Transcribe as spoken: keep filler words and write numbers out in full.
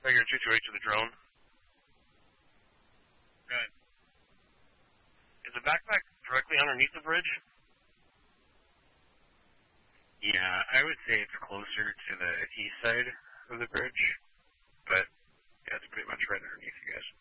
figure two two eight to the drone. Good. Is the backpack directly underneath the bridge? Yeah, I would say it's closer to the east side of the bridge, but yeah, it's pretty much right underneath you guys.